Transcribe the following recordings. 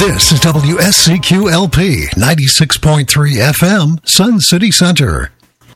This is WSCQ-LP 96.3 FM, Sun City Center.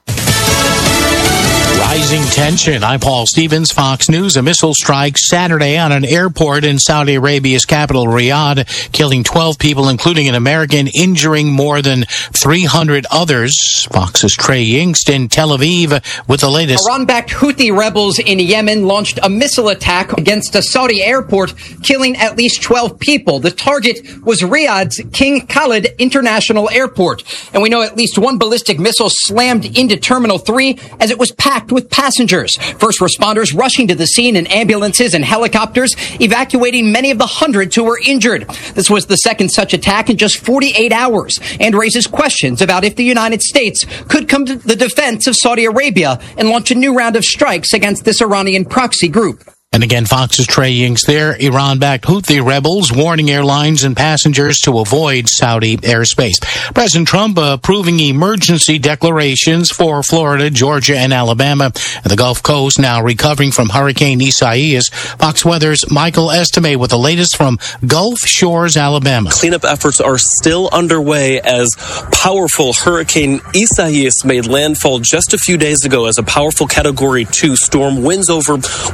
Rising tension. I'm Paul Stevens, Fox News. A missile strike Saturday on an airport in Saudi Arabia's capital, Riyadh, killing 12 people, including an American, injuring more than 300 others. Fox's Trey Yingst in Tel Aviv with the latest. Iran-backed Houthi rebels in Yemen launched a missile attack against a Saudi airport, killing at least 12 people. The target was Riyadh's King Khalid International Airport. And we know at least one ballistic missile slammed into Terminal 3 as it was packed with passengers. First responders rushing to the scene in ambulances and helicopters, evacuating many of the hundreds who were injured. This was the second such attack in just 48 hours and raises questions about if the United States could come to the defense of Saudi Arabia and launch a new round of strikes against this Iranian proxy group. And again, Fox's Trey Yingst there. Iran-backed Houthi rebels warning airlines and passengers to avoid Saudi airspace. President Trump approving emergency declarations for Florida, Georgia, and Alabama. And the Gulf Coast now recovering from Hurricane Isaias. Fox Weather's Michael Estime with the latest from Gulf Shores, Alabama. Cleanup efforts are still underway as powerful Hurricane Isaias made landfall just a few days ago as a powerful Category 2 storm. Winds over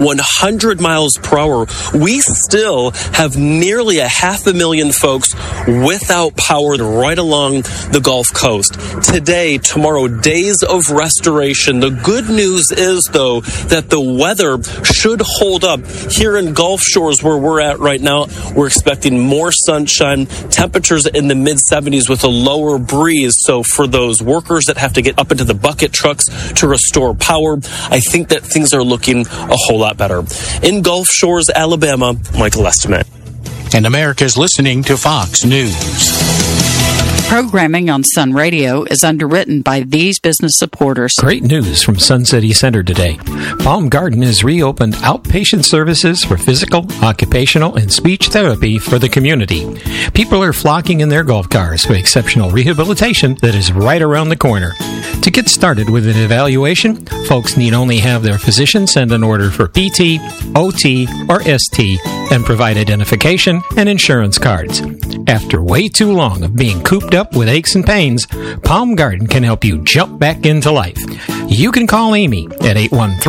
100 miles per hour. We still have nearly 500,000 folks without power right along the Gulf Coast. Today, tomorrow, days of restoration. The good news is, though, that the weather should hold up. Here in Gulf Shores, where we're at right now, we're expecting more sunshine, temperatures in the mid-70s with a lower breeze. So for those workers that have to get up into the bucket trucks to restore power, I think that things are looking a whole lot better. In Gulf Shores, Alabama, Michael Estime. And America's listening to Fox News. Programming on Sun Radio is underwritten by these business supporters. Great news from Sun City Center today. Palm Garden has reopened outpatient services for physical, occupational, and speech therapy for the community. People are flocking in their golf cars for exceptional rehabilitation that is right around the corner. To get started with an evaluation, folks need only have their physician send an order for PT, OT, or ST and provide identification and insurance cards. After way too long of being cooped up with aches and pains, Palm Garden can help you jump back into life. You can call Amy at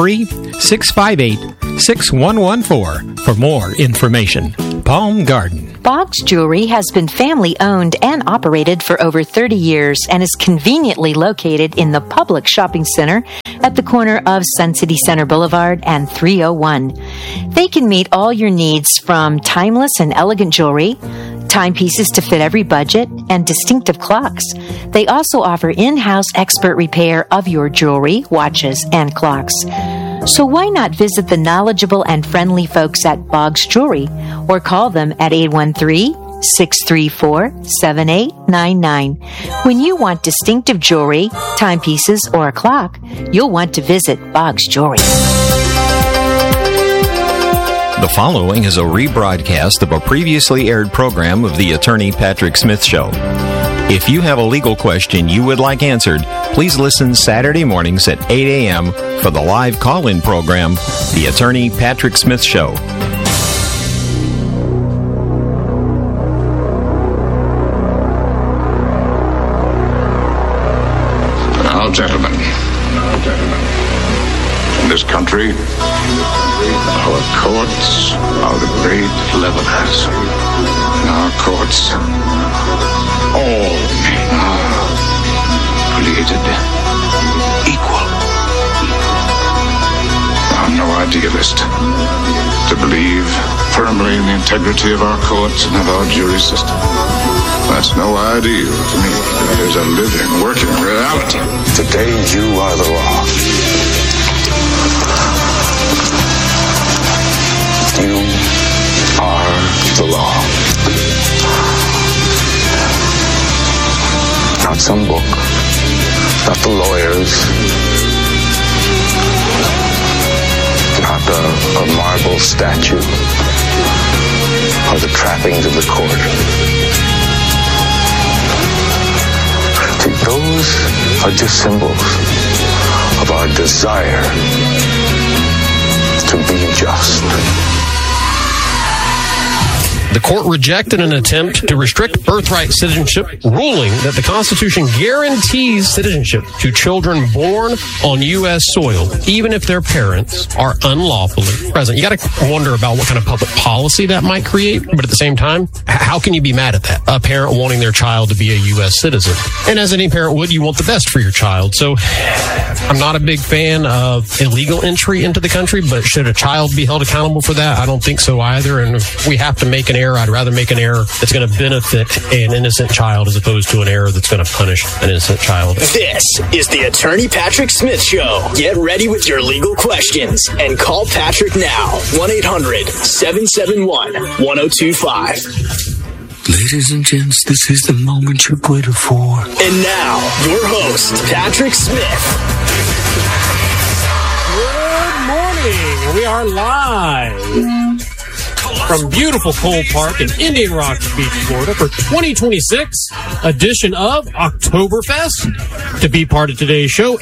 813-658-6114 for more information. Palm Garden. Boggs Jewelry has been family-owned and operated for over 30 years and is conveniently located in the public shopping center at the corner of Sun City Center Boulevard and 301. They can meet all your needs from timeless and elegant jewelry, timepieces to fit every budget, and distinctive clocks. They also offer in-house expert repair of your jewelry, watches, and clocks. So why not visit the knowledgeable and friendly folks at Boggs Jewelry or call them at 813-634-7899. When you want distinctive jewelry, timepieces, or a clock, you'll want to visit Boggs Jewelry. The following is a rebroadcast of a previously aired program of the Attorney Patrick Smith Show. If you have a legal question you would like answered, please listen Saturday mornings at 8 a.m. for the live call-in program, The Attorney Patrick Smith Show. Now, gentlemen, in this country, our courts are the great levelers. In our courts, all men are created equal. I'm no idealist. To believe firmly in the integrity of our courts and of our jury system, that's no ideal to me. There's a living, working reality. Today you are the law. You are the law. Not some book, not the lawyers, not a marble statue, or the trappings of the court. See, those are just symbols of our desire to be just. The court rejected an attempt to restrict birthright citizenship, ruling that the Constitution guarantees citizenship to children born on U.S. soil, even if their parents are unlawfully present. You got to wonder about what kind of public policy that might create, but at the same time, how can you be mad at that? A parent wanting their child to be a U.S. citizen. And as any parent would, you want the best for your child. So I'm not a big fan of illegal entry into the country, but should a child be held accountable for that? I don't think so either. And if we have to make an error, I'd rather make an error that's going to benefit an innocent child as opposed to an error that's going to punish an innocent child. This is the Attorney Patrick Smith Show. Get ready with your legal questions and call Patrick now. 1-800-771-1025. Ladies and gents, this is the moment you've waited for. And now, your host, Patrick Smith. Good morning. We are live from beautiful Cole Park in Indian Rocks Beach, Florida for 2026 edition of Oktoberfest. To be part of today's show,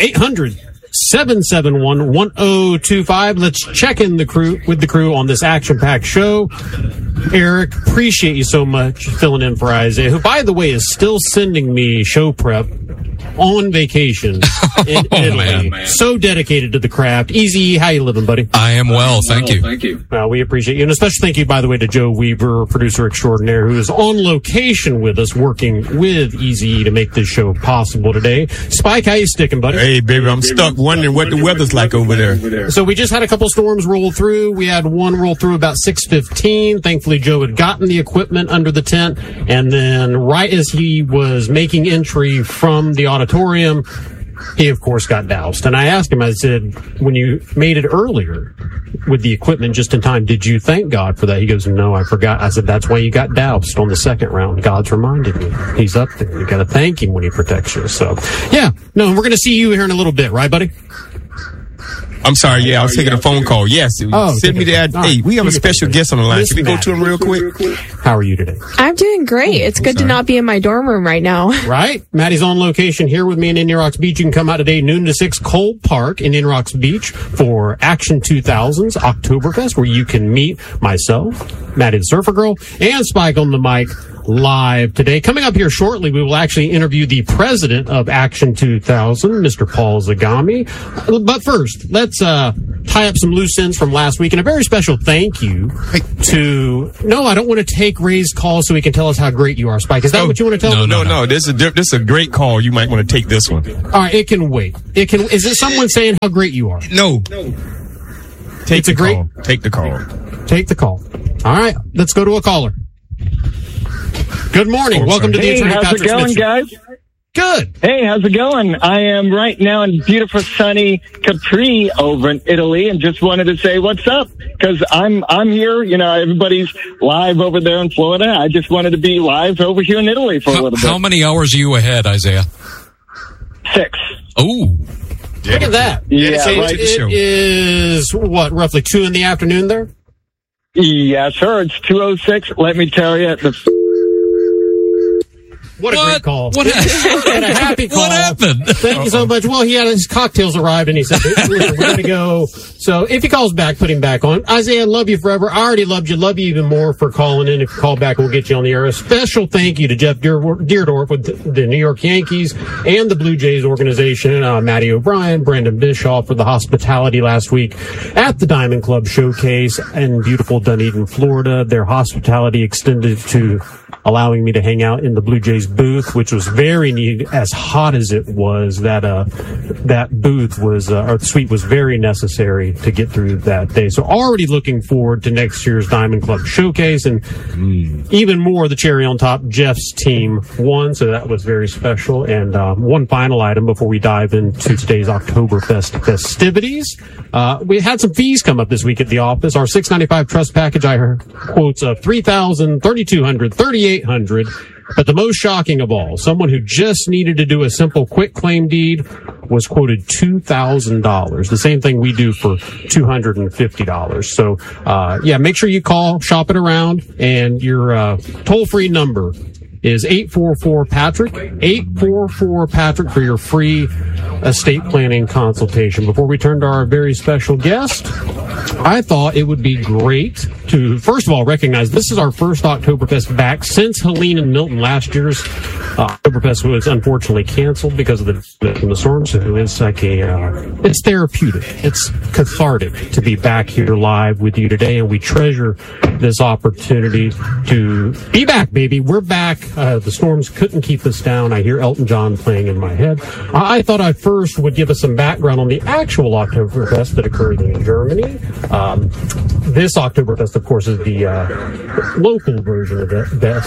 800-771-1025. Let's check in the crew on this action-packed show. Eric, appreciate you so much filling in for Isaiah, who, by the way, is still sending me show prep on vacation in Italy. Man. So dedicated to the craft. Easy, how you living, buddy? I am well, thank you. Thank you. We appreciate you. And a special thank you, by the way, to Joe Weaver, producer extraordinaire, who is on location with us, working with Easy to make this show possible today. Spike, how you sticking, buddy? Hey, baby, I'm stuck wondering what the weather's like over there. So we just had a couple storms roll through. We had one roll through about 6:15. Thankfully, Joe had gotten the equipment under the tent, and then right as he was making entry from the auditorium, he, of course, got doused. And I asked him, I said, when you made it earlier with the equipment just in time, did you thank God for that? He goes, no, I forgot. I said, that's why you got doused on the second round. God's reminded me. He's up there. You got to thank him when he protects you. So, yeah. No, we're going to see you here in a little bit, right, buddy? I'm sorry, yeah, I was taking a phone call. Yes, send me that. Hey, we have a special guest on the line. Can we go to him real quick? How are you today? I'm doing great. It's good to not be in my dorm room right now. Right? Maddie's on location here with me in Indian Rocks Beach. You can come out today, noon to 6, Cole Park, Indian Rocks Beach, for Action 2000's Oktoberfest, where you can meet myself, Maddie the Surfer Girl, and Spike on the mic live today. Coming up here shortly, we will actually interview the president of Action 2000, Mr. Paul Zagami. But first, let's tie up some loose ends from last week, and a very special thank you to... No, I don't want to take Ray's call so he can tell us how great you are, Spike. Is that what you want to tell him? No. This is a great call. You might want to take this one. All right, it can wait. Is it someone saying how great you are? No. Take the call. Take the call. All right, let's go to a caller. Good morning. Welcome to the Attorney Patrick Smith Show. How's it going, guys? Good. Hey, how's it going? I am right now in beautiful sunny Capri over in Italy, and just wanted to say what's up, because I'm here. You know, everybody's live over there in Florida. I just wanted to be live over here in Italy for a little bit. How many hours are you ahead, Isaiah? 6. Oh. Look at that. Yeah, so it is, roughly 2 in the afternoon there? Yes, sir. It's 2:06. Let me tell you, What a great call. What a happy call. What happened? Thank you so much. Well, he had his cocktails arrived, and he said, we're going to go. So if he calls back, put him back on. Isaiah, love you forever. I already loved you. Love you even more for calling in. If you call back, we'll get you on the air. A special thank you to Jeff Deerdorf with the New York Yankees and the Blue Jays organization, Matty O'Brien, Brandon Bischoff for the hospitality last week at the Diamond Club Showcase in beautiful Dunedin, Florida. Their hospitality extended to allowing me to hang out in the Blue Jays booth, which was very neat. As hot as it was, that booth was, or the suite was very necessary to get through that day. So already looking forward to next year's Diamond Club Showcase, and even more, the cherry on top, Jeff's team won, so that was very special. And one final item before we dive into today's Oktoberfest festivities. We had some fees come up this week at the office. Our $695 trust package, I heard quotes of $3,000, $3,200, $3,800. But the most shocking of all, someone who just needed to do a simple quick claim deed was quoted $2,000. The same thing we do for $250. So, make sure you call, shop it around, and your toll-free number is 844-PATRICK, 844-PATRICK for your free estate planning consultation. Before we turn to our very special guest, I thought it would be great to, first of all, recognize this is our first Oktoberfest back since Helene and Milton. Last year's Oktoberfest was unfortunately canceled because of the storm. So it's like it's therapeutic. It's cathartic to be back here live with you today, and we treasure this opportunity to be back, baby. We're back. The storms couldn't keep us down. I hear Elton John playing in my head. I thought I first would give us some background on the actual Oktoberfest that occurred in Germany. This Oktoberfest, of course, is the local version of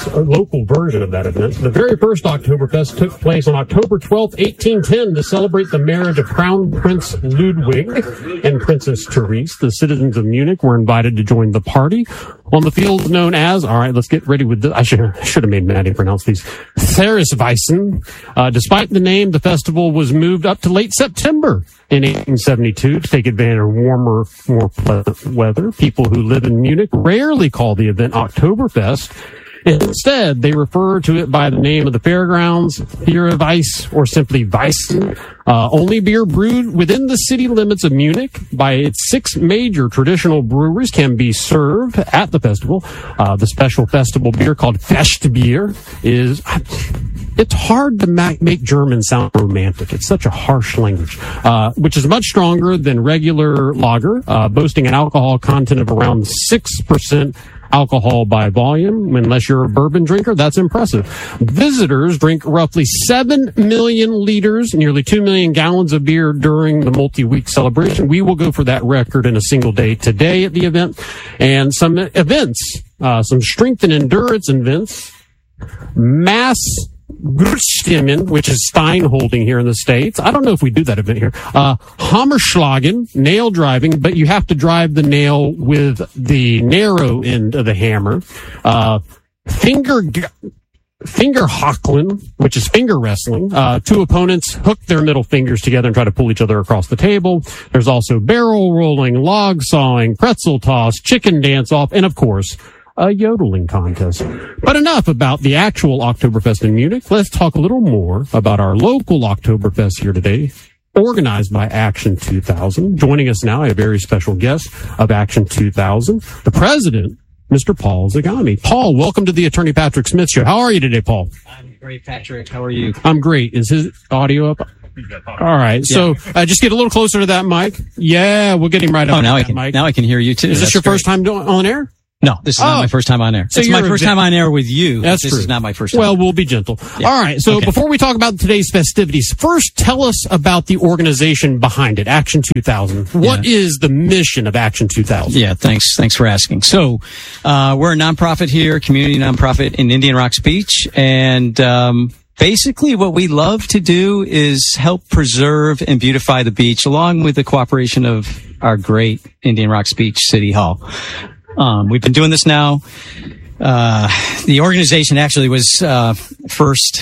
that event. The very first Oktoberfest took place on October 12th, 1810, to celebrate the marriage of Crown Prince Ludwig and Princess Therese. The citizens of Munich were invited to join the party on the fields known as, all right, let's get ready with this. I should have made Maddie pronounce these, Theresweissen. Despite the name, the festival was moved up to late September in 1872 to take advantage of warmer, more pleasant weather. People who live in Munich rarely call the event Oktoberfest. Instead, they refer to it by the name of the fairgrounds, Bierweiss, or simply Weissen. Only beer brewed within the city limits of Munich by its 6 major traditional breweries can be served at the festival. The special festival beer called Festbier is... It's hard to make German sound romantic. It's such a harsh language, which is much stronger than regular lager, boasting an alcohol content of around 6% alcohol by volume. Unless you're a bourbon drinker, that's impressive. Visitors drink roughly 7 million liters, nearly 2 million gallons of beer during the multi-week celebration. We will go for that record in a single day today at the event. And some events, some strength and endurance events, mass Grützstimmen, which is Stein holding here in the States. I don't know if we do that event here. Hammerschlagen, nail driving, but you have to drive the nail with the narrow end of the hammer. Fingerhakeln, which is finger wrestling. 2 opponents hook their middle fingers together and try to pull each other across the table. There's also barrel rolling, log sawing, pretzel toss, chicken dance off, and of course, a yodeling contest. But enough about the actual Oktoberfest in Munich. Let's talk a little more about our local Oktoberfest here today, organized by Action 2000. Joining us now, a very special guest of Action 2000, the president, Mr. Paul Zagami. Paul, welcome to the Attorney Patrick Smith Show. How are you today, Paul? I'm great, Patrick. How are you? I'm great. Is his audio up? All right. So just get a little closer to that mic. Yeah, we'll get him right up. Oh, now I can hear you too. Is this your first time on air? No, this is not my first time on air. So it's my first time on air with you. That's this true. is not my first time. Well, we'll be gentle. Yeah. All right. So before we talk about today's festivities, first tell us about the organization behind it, Action 2000. What is the mission of Action 2000? Yeah, thanks for asking. So, we're a nonprofit here, community nonprofit in Indian Rocks Beach, and basically what we love to do is help preserve and beautify the beach, along with the cooperation of our great Indian Rocks Beach City Hall. We've been doing this now. The organization actually was first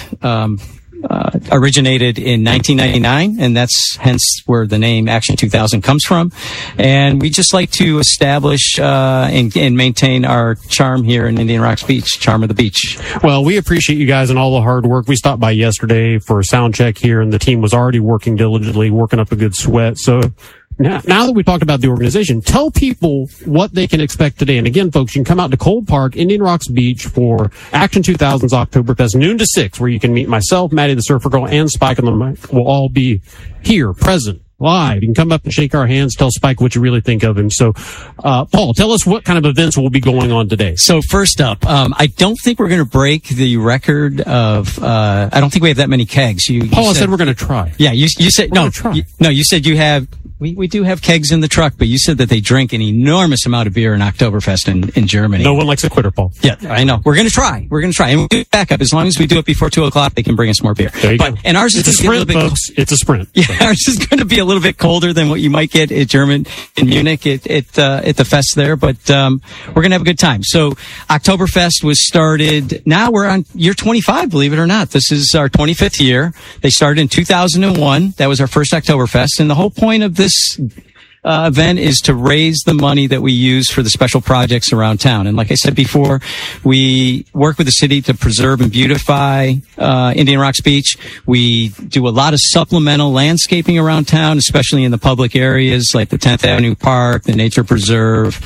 originated in 1999, and that's hence where the name Action 2000 comes from. And we just like to establish and maintain our charm here in Indian Rocks Beach, charm of the beach. Well, we appreciate you guys and all the hard work. We stopped by yesterday for a sound check here, and the team was already working diligently, working up a good sweat. So now that we talked about the organization, tell people what they can expect today. And again, folks, you can come out to Cold Park, Indian Rocks Beach for Action 2000's Oktoberfest, noon to 6, where you can meet myself, Maddie the Surfer Girl, and Spike on the mic. We'll all be here, present, live. You can come up and shake our hands, tell Spike what you really think of him. So, Paul, tell us what kind of events will be going on today. So first up, I don't think we're going to break the record of, I don't think we have that many kegs. Paul said we're going to try. Yeah, you said, you said you have, we do have kegs in the truck, but you said that they drink an enormous amount of beer in Oktoberfest in Germany. No one likes a quitter, Paul. Yeah, I know. We're going to try. And we'll do it back up. As long as we do it before 2:00, they can bring us more beer. There you go. And ours is a sprint, folks. It's a sprint. Yeah, ours is going to be a little bit colder than what you might get in Munich at the fest there, but we're going to have a good time. So Oktoberfest was started. Now we're on year 25, believe it or not. This is our 25th year. They started in 2001. That was our first Oktoberfest, and the whole point of this event is to raise the money that we use for the special projects around town. And like I said before, we work with the city to preserve and beautify Indian Rocks Beach. We do a lot of supplemental landscaping around town, especially in the public areas like the 10th Avenue Park, the Nature Preserve.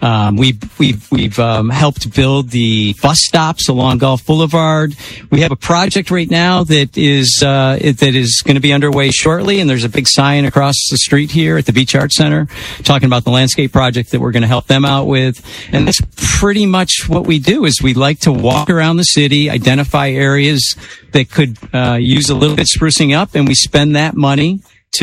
We've helped build the bus stops along Gulf Boulevard. We have a project right now that is going to be underway shortly, and there's a big sign across the street here at the Beach Arts Center talking about the landscape project that we're going to help them out with. And that's pretty much what we do, is we like to walk around the city, identify areas that could use a little bit sprucing up, and we spend that money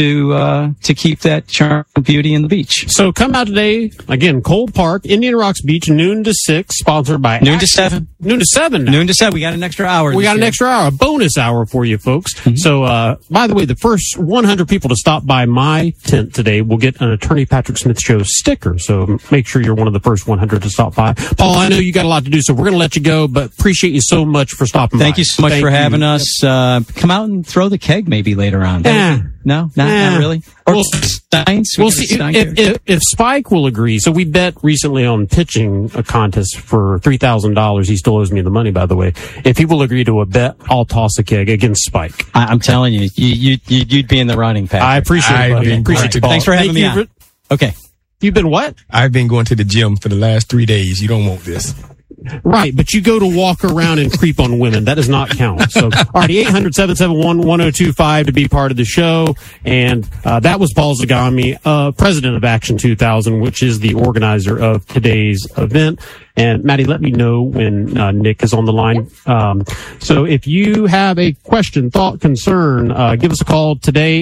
to keep that charm and beauty in the beach. So come out today, again, Cole Park, Indian Rocks Beach, noon to 6, sponsored by noon to 7. Noon to 7 now. Noon to 7. We got an extra hour. We got an extra hour, a bonus hour for you folks. Mm-hmm. So, by the way, the first 100 people to stop by my tent today will get an Attorney Patrick Smith Show sticker. So make sure you're one of the first 100 to stop by. Paul, I know you got a lot to do, so we're going to let you go, but appreciate you so much for stopping by. Thank you so much for having us. Come out and throw the keg maybe later on. No, not really. Or Steins. We'll see if Spike will agree. So we bet recently on pitching a contest for $3,000. He still owes me the money, by the way. If he will agree to a bet, I'll toss a keg against Spike. I'm telling you, you'd be in the running, Pat. I appreciate it, buddy. Appreciate it. Thanks for having me on. Okay. You've been what? I've been going to the gym for the last 3 days. You don't want this. Right, but you go to walk around and creep on women. That does not count. So, alrighty, 800-771-1025 to be part of the show. And that was Paul Zagami, president of Action 2000, which is the organizer of today's event. And Maddie, let me know when Nick is on the line. So if you have a question, thought, concern, give us a call today,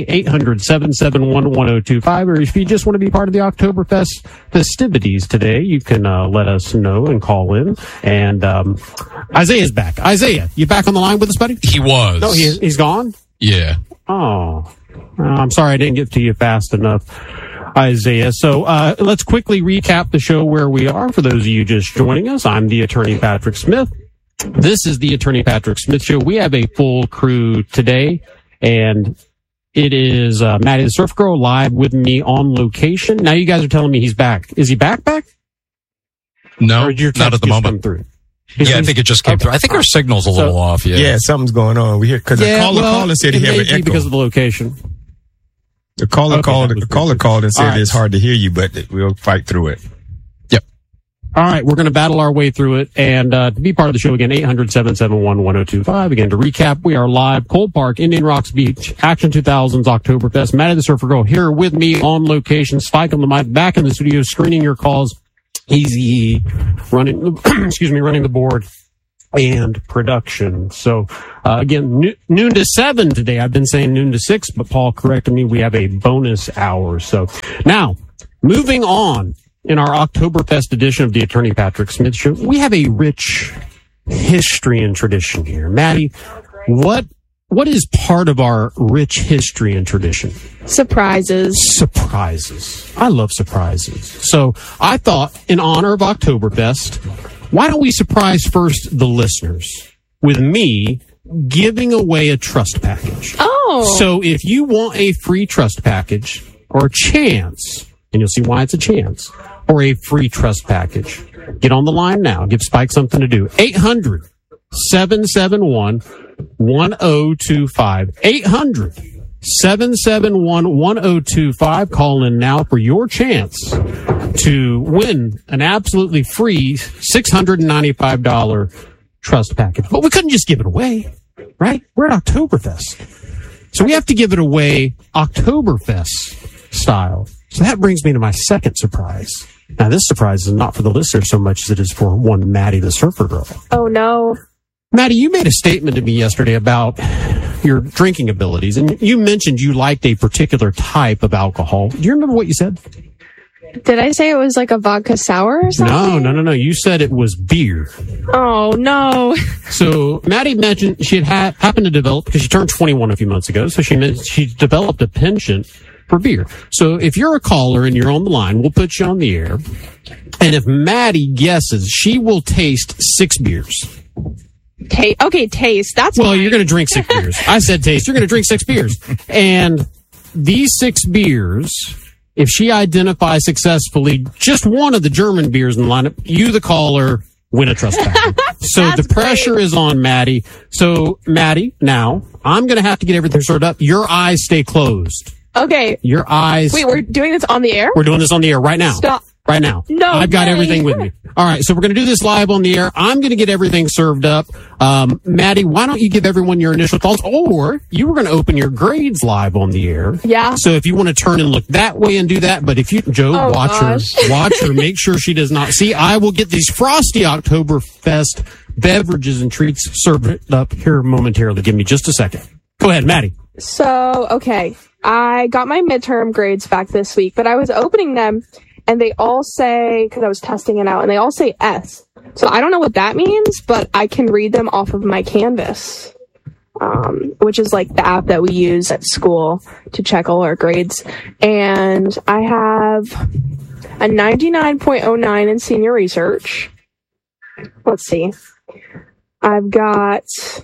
800-771-1025. Or if you just want to be part of the Oktoberfest festivities today, you can let us know and call in. And Isaiah's back. Isaiah, you back on the line with us, buddy? He was. No, he's gone? Yeah. Oh, I'm sorry I didn't get to you fast enough, Isaiah. So let's quickly recap the show where we are. For those of you just joining us, I'm the Attorney Patrick Smith. This is the Attorney Patrick Smith Show. We have a full crew today, and it is Maddie the Surf Girl live with me on location. Now you guys are telling me he's back. Is he back? No, not at the moment. Yeah, I think it just came through. I think our signal's a little off. Yeah, something's going on. We hear because the caller said he had an echo because of the location. The caller called and said it's hard to hear you, but we'll fight through it. Yep. All right, we're going to battle our way through it. And to be part of the show, again, 800-771-1025. Again, to recap, we are live, Cole Park, Indian Rocks Beach, Action 2000's Oktoberfest. Maddie the Surfer Girl here with me on location. Spike on the mic, back in the studio, screening your calls. Easy running the board and production. So, again, noon to 7 today. I've been saying noon to 6, but Paul corrected me. We have a bonus hour. So now, moving on in our Oktoberfest edition of the Attorney Patrick Smith Show, we have a rich history and tradition here. Maddie, what is part of our rich history and tradition? Surprises. I love surprises. So I thought, in honor of Oktoberfest, why don't we surprise first the listeners with me giving away a trust package? Oh. So if you want a free trust package or a chance, and you'll see why it's a chance, or a free trust package, get on the line now. Give Spike something to do. 800-771-1025. 800-771-1025. Call in now for your chance to win an absolutely free $695 trust package. But we couldn't just give it away, right? We're at Oktoberfest. So we have to give it away Oktoberfest style. So that brings me to my second surprise. Now, this surprise is not for the listener so much as it is for one Maddie the Surfer Girl. Oh, no. Maddie, you made a statement to me yesterday about your drinking abilities, and you mentioned you liked a particular type of alcohol. Do you remember what you said? Did I say it was like a vodka sour or something? No. You said it was beer. Oh, no. So Maddie mentioned she had happened to develop, because she turned 21 a few months ago, so she developed a penchant for beer. So if you're a caller and you're on the line, we'll put you on the air. And if Maddie guesses, she will taste 6 beers. Taste. That's well, you're going to drink 6 beers. I said taste. You're going to drink 6 beers. And these 6 beers if she identifies successfully just one of the German beers in the lineup, you, the caller, win a trust package. So the pressure is on Maddie. So, Maddie, now, I'm going to have to get everything sorted up. Your eyes stay closed. Okay. Your eyes. Wait, we're doing this on the air? We're doing this on the air right now. Stop. Right now. No, I've got everything with me. All right, so we're going to do this live on the air. I'm going to get everything served up. Maddie, why don't you give everyone your initial thoughts? Or you were going to open your grades live on the air. Yeah. So if you want to turn and look that way and do that, but if you, Joe, watch her, make sure she does not see. I will get these Frosty Oktoberfest beverages and treats served up here momentarily. Give me just a second. Go ahead, Maddie. So, okay. I got my midterm grades back this week, but I was opening them and they all say, because I was testing it out, and they all say S. So I don't know what that means, but I can read them off of my Canvas, which is like the app that we use at school to check all our grades. And I have a 99.09 in senior research. Let's see. I've got...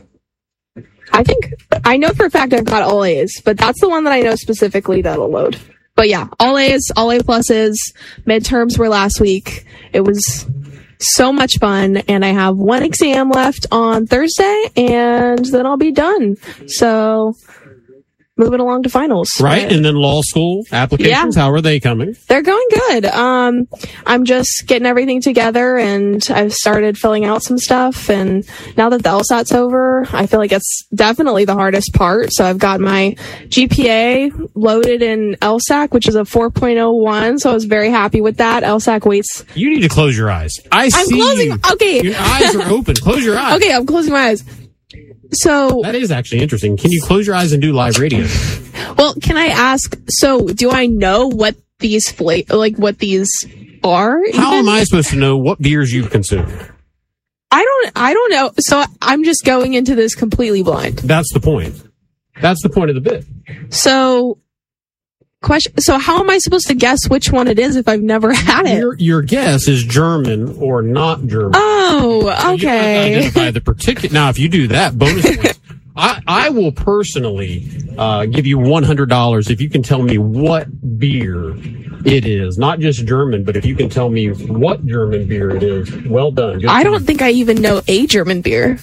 I know for a fact I've got all A's, but that's the one that I know specifically that'll load. But yeah, all A's, all A pluses. Midterms were last week. It was so much fun, and I have one exam left on Thursday, and then I'll be done. So, moving along to finals. Right, and then law school applications, how are they coming? They're going good. I'm just getting everything together, and I've started filling out some stuff, and now that the LSAT's over, I feel like it's definitely the hardest part. So I've got my GPA loaded in LSAC, which is a 4.01, so I was very happy with that. LSAC weights... You need to close your eyes. I'm closing. You. Okay. Your eyes are open. Close your eyes. Okay, I'm closing my eyes. So that is actually interesting. Can you close your eyes and do live radio? Well, can I ask? So, do I know what these what these are? How am I supposed to know what beers you've consumed? I don't know. So I'm just going into this completely blind. That's the point. That's the point of the bit. So, So how am I supposed to guess which one it is if I've never had it? Your guess is German or not German. Oh, okay. You have to identify the particular. Now, if you do that, bonus points. I will personally give you $100 if you can tell me what beer it is. Not just German, but if you can tell me what German beer it is. Well done. I don't think I even know a German beer.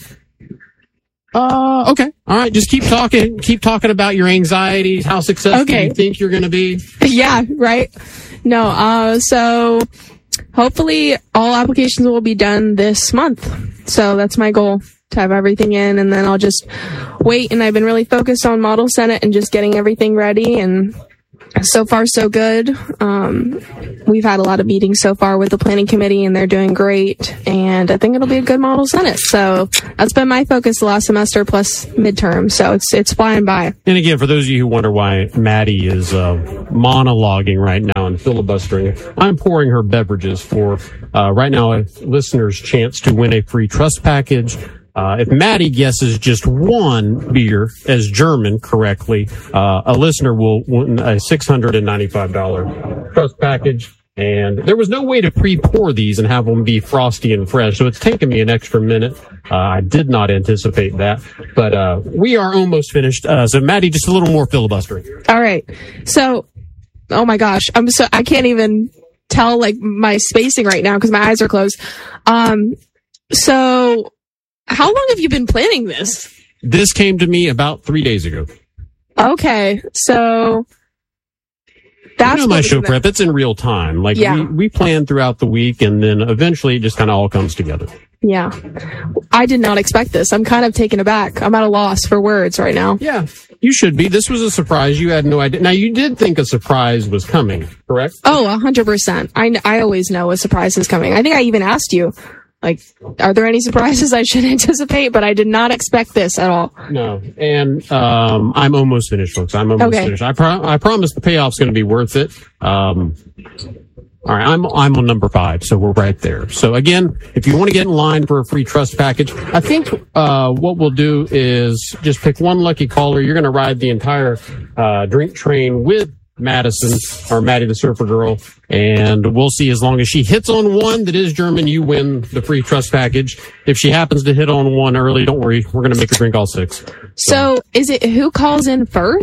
Okay. All right. Just keep talking. Keep talking about your anxieties, how successful you think you're going to be. Yeah, right. No, so hopefully all applications will be done this month. So that's my goal, to have everything in, and then I'll just wait. And I've been really focused on Model Senate and just getting everything ready, and so far so good. We've had a lot of meetings so far with the planning committee, and they're doing great, and I think it'll be a good Model Senate. So that's been my focus the last semester plus midterm, so it's flying by. And again, for those of you who wonder why Maddie is monologuing right now and filibustering, I'm pouring her beverages for right now a listener's chance to win a free trust package. If Maddie guesses just one beer as German correctly, a listener will win a $695 trust package. And there was no way to pre-pour these and have them be frosty and fresh, so it's taken me an extra minute. I did not anticipate that, but we are almost finished. So Maddie, just a little more filibustering. All right. So, oh my gosh, I can't even tell like my spacing right now because my eyes are closed. So, how long have you been planning this? This came to me about 3 days ago. Okay, so that's my show prep. It's in real time. Like we plan throughout the week, and then eventually it just kind of all comes together. Yeah, I did not expect this. I'm kind of taken aback. I'm at a loss for words right now. Yeah, you should be. This was a surprise. You had no idea. Now, you did think a surprise was coming, correct? Oh, 100%. I always know a surprise is coming. I think I even asked you, like, are there any surprises I should anticipate? But I did not expect this at all. No. And I'm almost finished, folks. I'm almost finished. I promise the payoff's going to be worth it. All right, I'm on number 5, so we're right there. So again, if you want to get in line for a free trust package, I think what we'll do is just pick one lucky caller. You're going to ride the entire drink train with Madison, or Maddie the Surfer Girl, and we'll see. As long as she hits on one that is German, you win the free trust package. If she happens to hit on one early, don't worry, we're going to make her drink all 6. So is it who calls in first?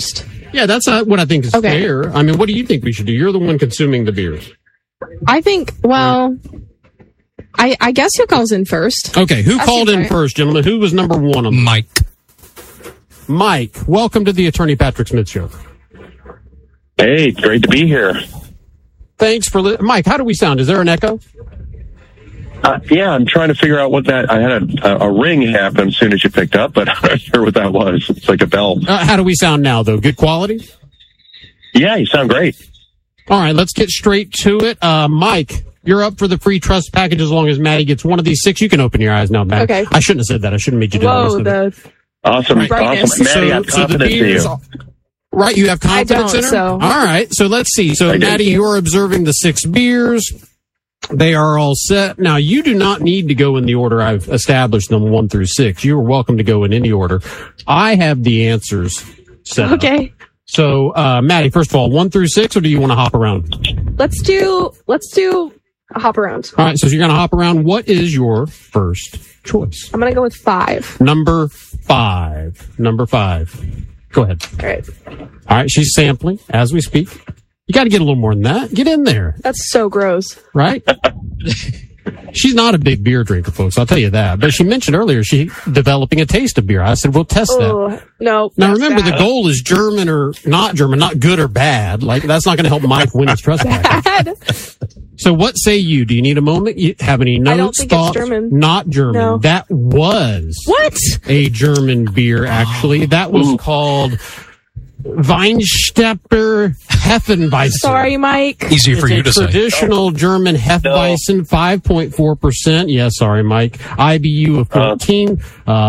Yeah, that's what I think is fair. I mean, what do you think we should do? You're the one consuming the beers. I think, well, I guess who calls in first? Okay, who called in first, gentlemen? Who was number one on Mike. Mike, welcome to the Attorney Patrick Smith Show. Hey, great to be here. Thanks for Mike, how do we sound? Is there an echo? Yeah, I'm trying to figure out what that... I had a ring happen as soon as you picked up, but I'm not sure what that was. It's like a bell. How do we sound now, though? Good quality? Yeah, you sound great. All right, let's get straight to it. Mike, you're up for the free trust package as long as Maddie gets one of these 6. You can open your eyes now, Maddie. Okay. I shouldn't have said that. I shouldn't have made you do Awesome. Awesome. Maddie, I have confidence in you. Right, you have confidence in her? So. All right, so let's see. So, Maddie, you're observing the 6 beers. They are all set. Now, you do not need to go in the order I've established them, 1 through 6. You are welcome to go in any order. I have the answers set up. So, Maddie, first of all, 1 through 6, or do you want to hop around? Let's do a hop around. All right, so you're going to hop around. What is your first choice? I'm going to go with 5. Number 5. Go ahead. All right, she's sampling as we speak. You got to get a little more than that. Get in there. That's so gross. Right? She's not a big beer drinker, folks. I'll tell you that. But she mentioned earlier she's developing a taste of beer. I said, we'll test that. No. Now, remember, the goal is German or not German, not good or bad. Like, that's not going to help Mike win his trust package. So what say you? Do you need a moment? You have any notes, I don't think thoughts? it's German. Not German. No. That was a German beer, actually. That was called Weinstepper Hefeweizen. Sorry, Mike. Easier for you to say. Traditional German Hefeweizen, 5.4%. Yeah, sorry, Mike. IBU of 14,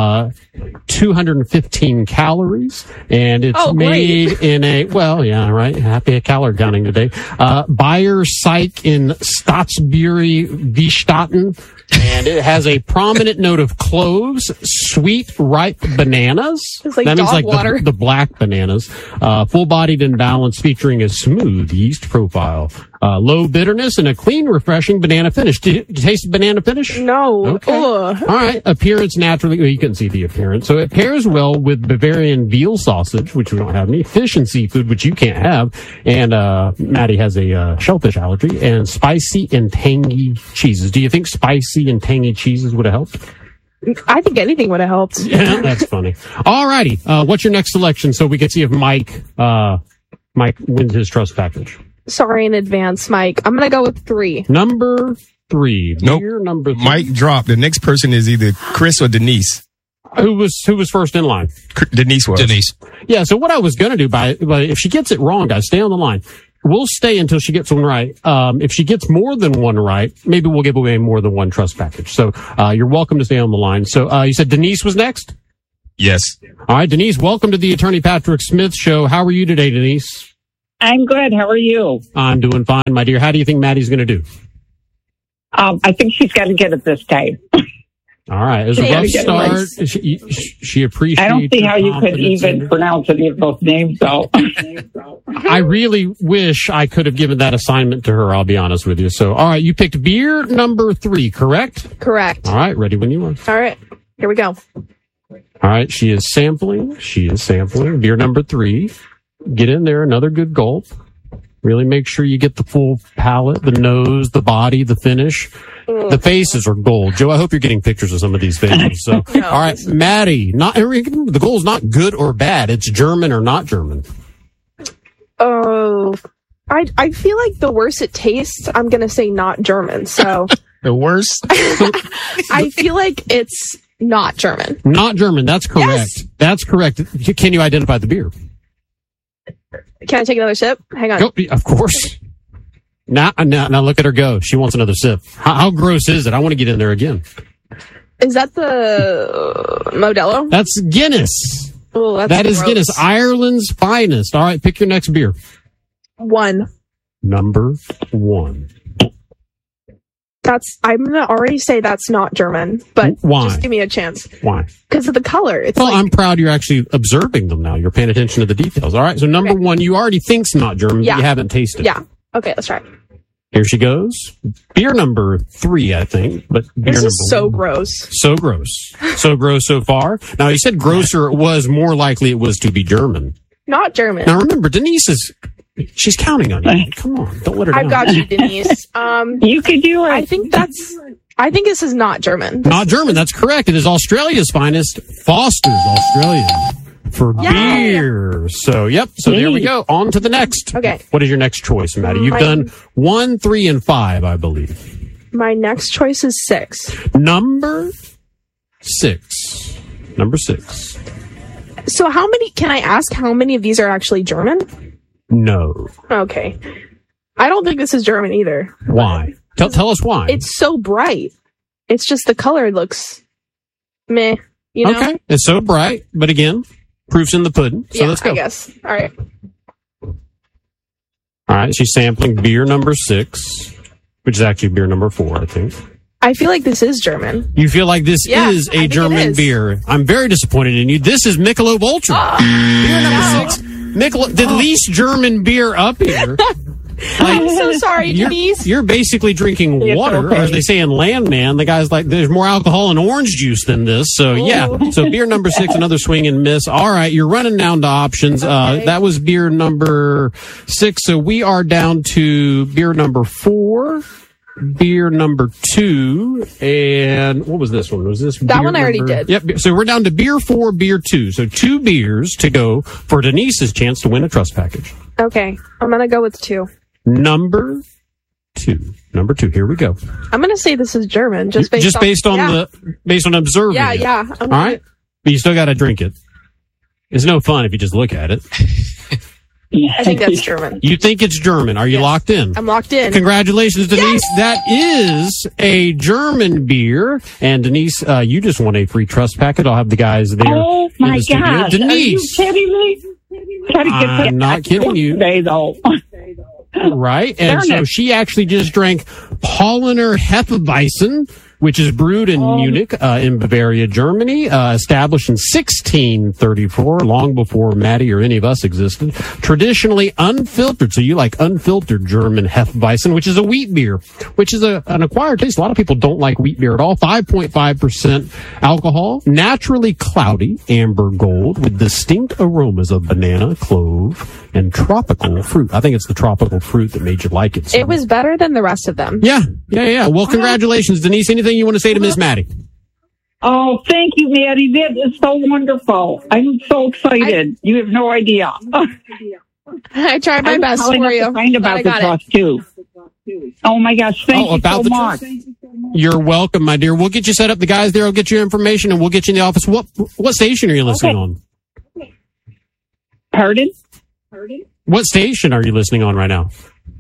215 calories, and it's made in a, well, yeah, right. Happy calorie counting today. Bayer Psych in Staatsbury Wiestaten. And it has a prominent note of cloves, sweet, ripe bananas. It's like that means dog like water. the black bananas. Full-bodied and balanced, featuring a smooth yeast profile. Low bitterness and a clean, refreshing banana finish. Did you taste the banana finish? No. Okay. All right. Appearance naturally. Well, you can see the appearance. So it pairs well with Bavarian veal sausage, which we don't have any, fish and seafood, which you can't have. And Maddie has a shellfish allergy, and spicy and tangy cheeses. Do you think spicy and tangy cheeses would have helped? I think anything would have helped. Yeah, that's funny. All righty. What's your next selection so we can see if Mike wins his trust package? Sorry in advance, Mike. I'm going to go with 3. Number 3. Nope. Beer number 3. Mike dropped. The next person is either Chris or Denise. Who was first in line? Denise was. Yeah, so what I was going to do but if she gets it wrong, guys, stay on the line. We'll stay until she gets one right. If she gets more than one right, maybe we'll give away more than one trust package. So you're welcome to stay on the line. So you said Denise was next? Yes. All right, Denise, welcome to the Attorney Patrick Smith Show. How are you today, Denise? I'm good. How are you? I'm doing fine, my dear. How do you think Maddie's going to do? I think she's got to get it this time. All right. It was a rough start. She appreciates. I don't see how you could even pronounce any of those names, though. I really wish I could have given that assignment to her, I'll be honest with you. So, all right, you picked beer number 3, correct? Correct. All right, ready when you are. All right. Here we go. All right, she is sampling. Beer number 3. Get in there, another good gulp. Really make sure you get the full palate, the nose, the body, the finish. The faces are gold. Joe, I hope you're getting pictures of some of these faces. So, all right, Maddie, the goal is not good or bad. It's German or not German. Oh, I feel like the worse it tastes, I'm going to say not German. So the worst? I feel like it's not German. Not German. That's correct. Yes. That's correct. Can you identify the beer? Can I take another sip? Hang on. Oh, of course. Now look at her go. She wants another sip. How gross is it? I want to get in there again. Is that the Modelo? That's Guinness. Oh, that's that is gross. Guinness, Ireland's finest. All right, pick your next beer. 1. Number 1. I'm going to already say that's not German, but why? Just give me a chance. Why? Because of the color. It's I'm proud you're actually observing them now. You're paying attention to the details. All right, so number 1, you already think's not German, but you haven't tasted it. Yeah. Okay, let's try. Here she goes. Beer number 3, I think. But beer this number is so 1. gross. So gross. So gross so far. Now, you said grosser it was, more likely it was to be German. Not German. Now remember, Denise she's counting on you. Come on, don't let her down. I've got you, Denise. You could do it. I think this is not German. Not German. That's correct. It is Australia's finest, Foster's Australian for beer. So, yep. So there we go. On to the next. Okay. What is your next choice, Maddie? You've done 1, 3, and 5, I believe. My next choice is 6. Number 6. Number 6. So can I ask how many of these are actually German? No. Okay. I don't think this is German either. Why? Tell us why. It's so bright. It's just the color looks meh, you know? Okay. It's so bright, but again, proof's in the pudding. So let's go. I guess. All right. All right. She's sampling beer number 6, which is actually beer number 4, I think. I feel like this is German. You feel like this is a German beer. I'm very disappointed in you. This is Michelob Ultra. Beer number 6. Michelob, the least German beer up here. I'm so sorry, Denise. You're basically drinking water, or as they say in Landman, the guy's like, there's more alcohol in orange juice than this. So, yeah. So, beer number 6, another swing and miss. All right, you're running down to options. That was beer number 6. So, we are down to beer number 4, beer number 2, and what was this one? Was this that one I already did. Yep. So, we're down to beer 4, beer 2. So, 2 beers to go for Denise's chance to win a trust package. Okay. I'm going to go with 2. Number 2. Here we go. I'm going to say this is German, based on observing. Yeah, it. yeah. All right, but you still got to drink it. It's no fun if you just look at it. I think that's German. You think it's German? Are you locked in? I'm locked in. Congratulations, Denise. Yes! That is a German beer, and Denise, you just won a free trust packet. I'll have the guys there. Oh my gosh! Denise, are you kidding me? I'm not kidding you. Today, though. Right, and so she actually just drank Paulaner Hefeweizen, which is brewed in Munich, in Bavaria, Germany, established in 1634, long before Maddie or any of us existed. Traditionally unfiltered, so you like unfiltered German Hefeweizen, which is a wheat beer, which is an acquired taste. A lot of people don't like wheat beer at all. 5.5% alcohol, naturally cloudy, amber gold, with distinct aromas of banana, clove, and tropical fruit. I think it's the tropical fruit that made you like it. So. It was better than the rest of them. Yeah. Well, congratulations, Denise. Anything you want to say to Miss Maddie? Oh, thank you, Maddie. That is so wonderful. I'm so excited. You have no idea. I tried my best for you. To find about the trust too. Oh my gosh! Thank you so much. You're welcome, my dear. We'll get you set up. The guys there will get you information, and we'll get you in the office. What station are you listening on? Pardon? What station are you listening on right now?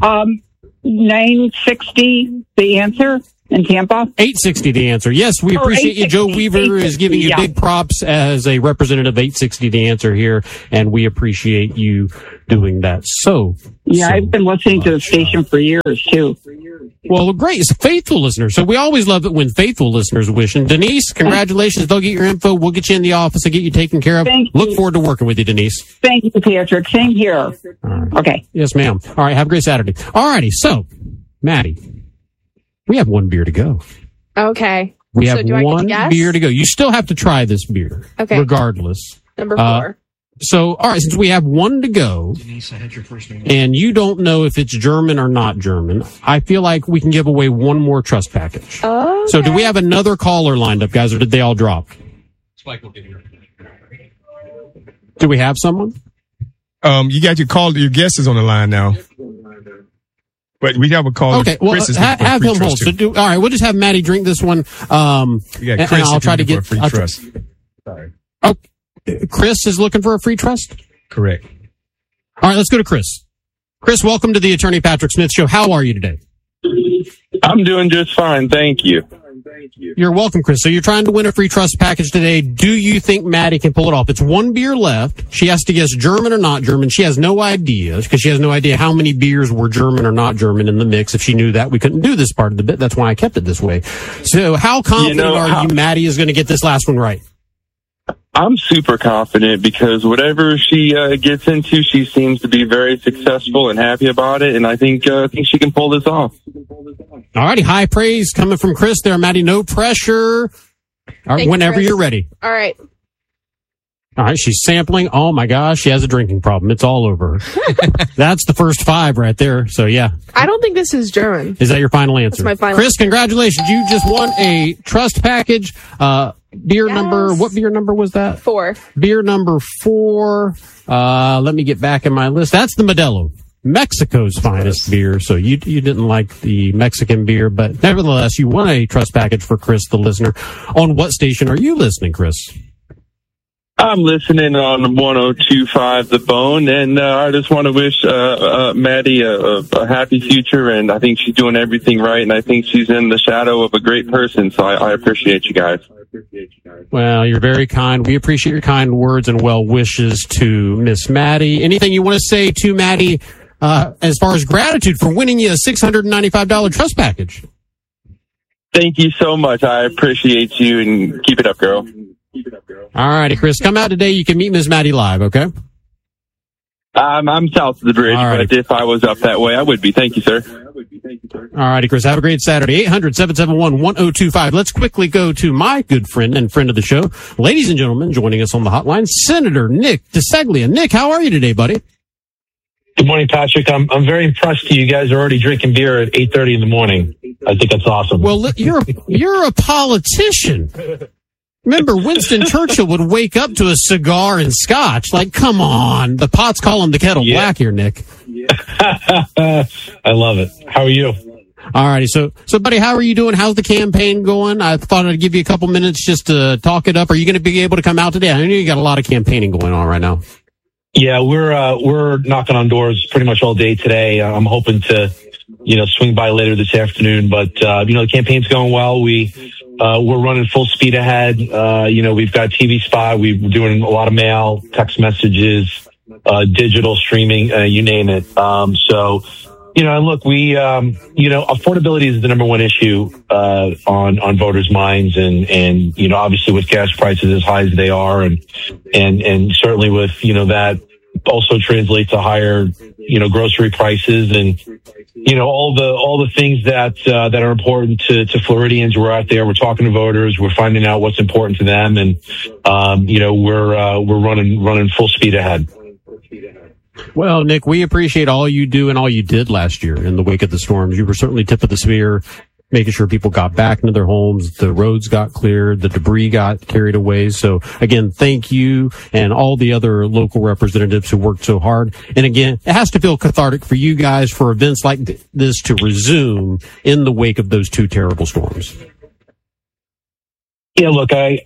960, The Answer in Tampa. 860, The Answer. Yes, we appreciate you. Joe Weaver is giving you big props as a representative of 860, The Answer here, and we appreciate you doing that. I've been listening to the station for years, too. Well, great. It's a faithful listener. So we always love it when faithful listeners wish. And Denise, congratulations. They'll get your info. We'll get you in the office and get you taken care of. Look forward to working with you, Denise. Thank you, Patrick. Same here. Right. Okay. Yes, ma'am. All right. Have a great Saturday. All righty. So, Maddie, we have 1 beer to go. Okay. We have 1 beer to go. You still have to try this beer. Okay. Regardless. Number 4. So, all right, since we have 1 to go, and you don't know if it's German or not German, I feel like we can give away 1 more trust package. Okay. So, do we have another caller lined up, guys, or did they all drop? Spike will get here. Do we have someone? You got your guest is on the line now. But we have a caller. Okay, well, have him hold. So all right, we'll just have Maddie drink this one. We got Chris, and I'll try to get a free trust. Sorry. Oh, Chris is looking for a free trust? Correct. All right, let's go to Chris. Chris, welcome to the Attorney Patrick Smith Show. How are you today? I'm doing just fine, thank you. You're welcome, Chris. So you're trying to win a free trust package today. Do you think Maddie can pull it off? It's 1 beer left. She has to guess German or not German. She has no idea because she has no idea how many beers were German or not German in the mix. If she knew that, we couldn't do this part of the bit. That's why I kept it this way. So how confident are you Maddie is going to get this last one right? I'm super confident because whatever she gets into, she seems to be very successful and happy about it, and I think she can pull this off. All righty, high praise coming from Chris there, Maddie. No pressure. All right, whenever you're ready. All right. All right, she's sampling. Oh my gosh, she has a drinking problem. It's all over her. That's the first 5 right there. So yeah. I don't think this is German. Is that your final answer? That's my final. Chris, congratulations. You just won a trust package. Beer number, what beer number was that? 4. Beer number 4. Let me get back in my list. That's the Modelo, Mexico's finest beer. So you didn't like the Mexican beer, but nevertheless, you won a trust package for Chris, the listener. On what station are you listening, Chris? I'm listening on 102.5 The Bone, and I just want to wish Maddie a happy future, and I think she's doing everything right, and I think she's in the shadow of a great person, so I appreciate you guys. Well, you're very kind. We appreciate your kind words and well wishes to Miss Maddie. Anything you want to say to Maddie as far as gratitude for winning you a $695 trust package? Thank you so much. I appreciate you, and keep it up, girl. All righty, Chris. Come out today. You can meet Miss Maddie live, okay? I'm south of the bridge, but if I was up that way, I would be. Thank you, sir. All righty, Chris. Have a great Saturday. 800-771-1025. Let's quickly go to my good friend and friend of the show. Ladies and gentlemen, joining us on the hotline, Senator Nick DeSeglia. Nick, how are you today, buddy? Good morning, Patrick. I'm very impressed you guys are already drinking beer at 8:30 in the morning. I think that's awesome. Well, you're a politician. Remember, Winston Churchill would wake up to a cigar and scotch. Like, come on. The pot's calling the kettle black here, Nick. I love it. How are you? All righty. So, buddy, how are you doing? How's the campaign going? I thought I'd give you a couple minutes just to talk it up. Are you going to be able to come out today? I know you got a lot of campaigning going on right now. Yeah, we're knocking on doors pretty much all day today. I'm hoping to, swing by later this afternoon. But, the campaign's going well. We're running full speed ahead. We've got TV spot. We're doing a lot of mail, text messages, digital streaming, you name it. And look, affordability is the number one issue, on voters' minds. And, obviously with gas prices as high as they are and certainly with, that also translates to higher, grocery prices and, all the things that are important to Floridians. We're out there, we're talking to voters, we're finding out what's important to them. And, we're running full speed ahead. Well, Nick, we appreciate all you do and all you did last year in the wake of the storms. You were certainly tip of the spear, making sure people got back into their homes, the roads got cleared, the debris got carried away. So again, thank you and all the other local representatives who worked so hard. And again, it has to feel cathartic for you guys for events like this to resume in the wake of those 2 terrible storms. Yeah, look, 2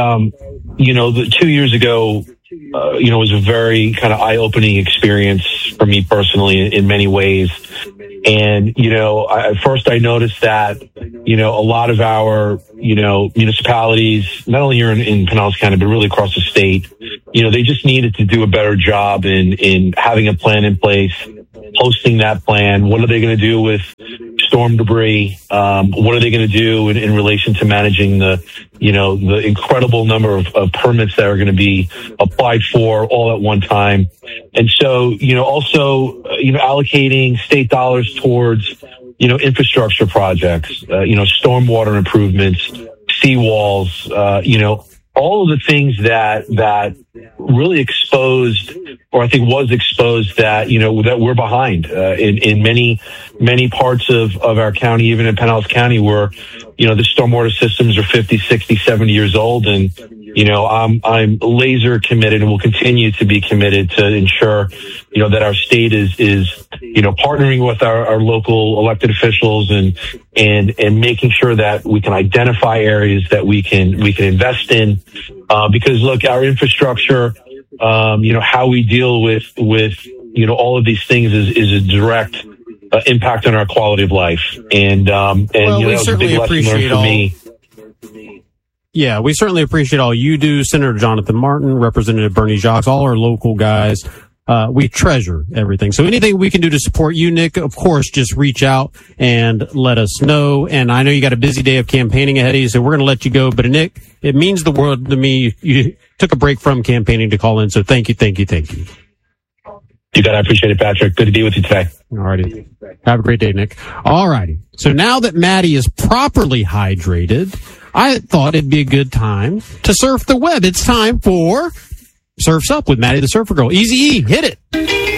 years ago, was a very kind of eye-opening experience for me personally in many ways. And, at first I noticed that, a lot of our, municipalities, not only here in Pinellas County, but really across the state, they just needed to do a better job in having a plan in place, hosting that plan. What are they going to do with storm debris? What are they going to do in relation to managing the incredible number of permits that are going to be applied for all at one time? And so, also, allocating state dollars towards, infrastructure projects, stormwater improvements, seawalls, all of the things that really exposed, or I think was exposed that, that we're behind, in many parts of our county, even in Pinellas County, where, the stormwater systems are 50, 60, 70 years old. And, I'm laser committed and will continue to be committed to ensure, that our state is, partnering with our local elected officials and making sure that we can identify areas that we can invest in. Because look, our infrastructure, how we deal with, all of these things is a direct impact on our quality of life. And that was a big lesson learned for me. Yeah, we certainly appreciate all you do, Senator Jonathan Martin, Representative Bernie Jacques, all our local guys. We treasure everything. So anything we can do to support you, Nick, of course, just reach out and let us know. And I know you got a busy day of campaigning ahead of you, so we're going to let you go. But Nick, it means the world to me. You took a break from campaigning to call in. So thank you. You got it. I appreciate it, Patrick. Good to be with you today. All righty. Have a great day, Nick. All righty. So now that Maddie is properly hydrated, I thought it'd be a good time to surf the web. It's time for Surf's Up with Maddie the Surfer Girl. Easy E, hit it.